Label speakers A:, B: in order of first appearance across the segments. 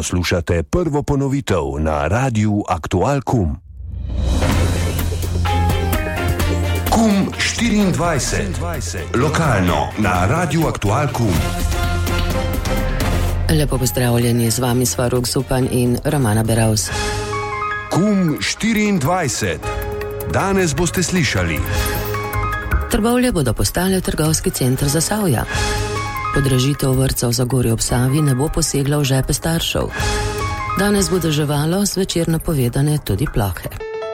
A: Poslušate prvo ponovitev na Radiu Aktual KUM. KUM 24. Lokalno na Radiu Aktual KUM.
B: Lepo pozdravljeni, z vami sva Rok Zupan in Romana Beravs.
A: KUM 24. Danes boste slišali:
B: Trbovlje bodo postale trgovski center Zasavja. Podražitev vrtcev v Zagorju ob Savi ne bo posegla v žepe staršev. Danes bo deževalo, zvečer napovedane tudi plohe.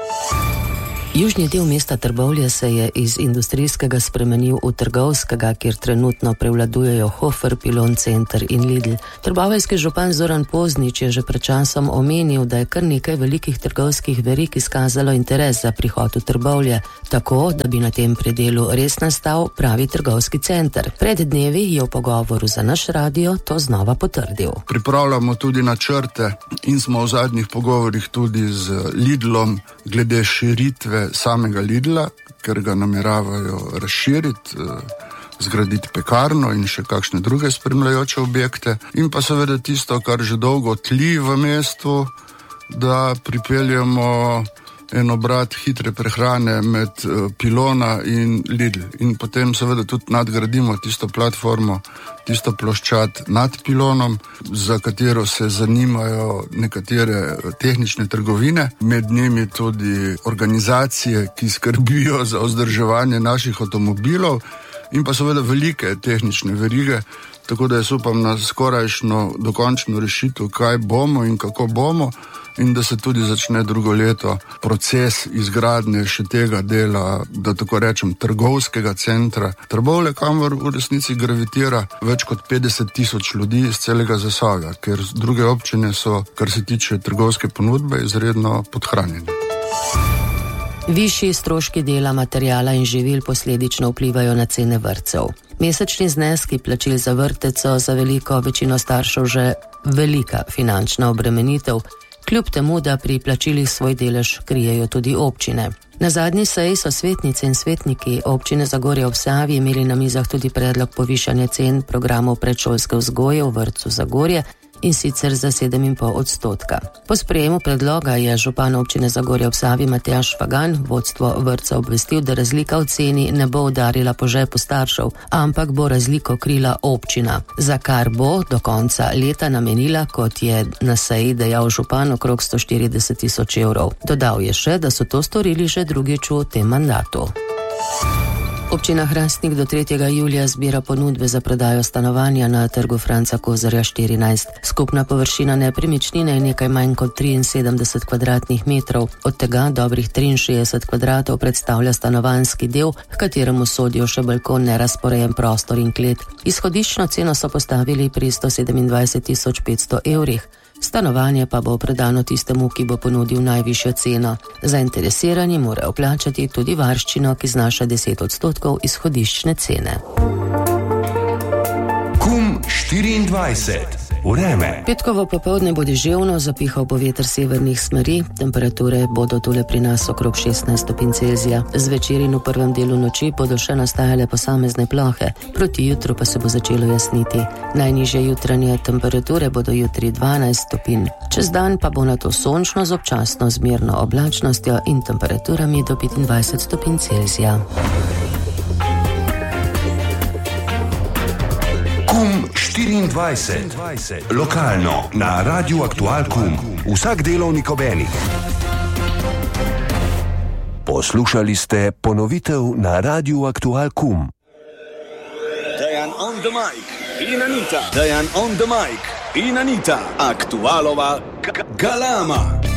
B: Južni del mesta Trbovlje se je iz industrijskega spremenil v trgovskega, kjer trenutno prevladujejo Hofer, Pilon Center in Lidl. Trboveljski župan Zoran Poznič je že pred časom omenil, da je kar nekaj velikih trgovskih verig izkazalo interes za prihod v Trbovlje, tako da bi na tem predelu res nastal pravi trgovski center. Pred dnevi je v pogovoru za naš radio to znova potrdil.
C: Pripravljamo tudi načrte in smo v zadnjih pogovorih tudi z Lidlom glede širitve samega Lidla, ker ga nameravajo razširiti, zgraditi pekarno in še kakšne druge spremljajoče objekte. In pa seveda tisto, kar že dolgo tli v mestu, da pripeljemo en obrat hitre prehrane med Pilona in Lidl. In potem seveda tudi nadgradimo tisto platformo, tisto ploščad nad Pilonom, za katero se zanimajo nekatere tehnične trgovine, med njimi tudi organizacije, ki skrbijo za vzdrževanje naših avtomobilov, in pa seveda velike tehnične verige. Tako da jaz upam na skorajšno dokončno rešitev, kaj bomo in kako bomo, in da se tudi začne drugo leto proces izgradnje še tega dela, da tako rečem, trgovskega centra Trbovlje, kamor v resnici gravitira več kot 50,000 ljudi iz celega Zasavja, ker druge občine so, kar se tiče trgovske ponudbe, izredno podhranjene.
B: Višji stroški dela, materijala in živil posledično vplivajo na cene vrtcev. Mesečni zneski plačil za vrtec so za veliko večino staršev že velika finančna obremenitev, kljub temu, da pri plačilih svoj delež krijejo tudi občine. Na zadnji seji so svetnice in svetniki občine Zagorje ob Savi imeli na mizah tudi predlog povišanja cen programov predšolske vzgoje v vrtcu Zagorje, in sicer za 7,5%. Po sprejemu predloga je župan občine Zagorje ob Savi Matjaž Fagan vodstvo vrtca obvestil, da razlika v ceni ne bo udarila po žepu staršev, ampak bo razliko krila občina, za kar bo do konca leta namenila, kot je na seji dejal župan, okrog 140,000 evrov. Dodal je še, da so to storili že drugič v tem mandatu. Občina Hrastnik do 3. julija zbira ponudbe za prodajo stanovanja na trgu Franca Kozarja 14. Skupna površina nepremičnine je nekaj manj kot 73 kvadratnih metrov, od tega dobrih 63 kvadratov predstavlja stanovanjski del, v kateremu sodijo še balkon, nerazporejen prostor in klet. Izhodiščno ceno so postavili pri 127,500 evrih. Stanovanje pa bo predano tistemu, ki bo ponudil najvišjo ceno. Zainteresirani morajo plačati tudi varščino, ki znaša 10% izhodiščne cene.
A: KUM 24. Vreme.
B: Petkovo popoldne bo deževno, zapihal bo veter severnih smeri, temperature bodo tule pri nas okrog 16 stopinj Celzija. Zvečer in v prvem delu noči bodo še nastajale posamezne plohe, proti jutru pa se bo začelo jasniti. Najnižje jutranje temperature bodo jutri 12 stopinj. Čez dan pa bo nato sončno z občasno zmerno oblačnostjo in temperaturami do 25 stopinj Celzija.
A: KUM 24. Lokalno na Radiu Aktual KUM. Vsak delovnik ob enih. Poslušali ste ponovitev na Radiu Aktual KUM.
D: Dejan on the mic in Anita. Dejan on the mic in Anita. Aktualova galama.